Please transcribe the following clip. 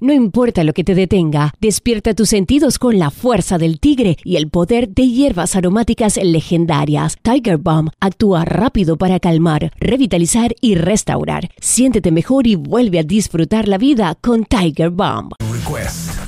No importa lo que te detenga, despierta tus sentidos con la fuerza del tigre y el poder de hierbas aromáticas legendarias. Tiger Balm actúa rápido para calmar, revitalizar y restaurar. Siéntete mejor y vuelve a disfrutar la vida con Tiger Balm. Request.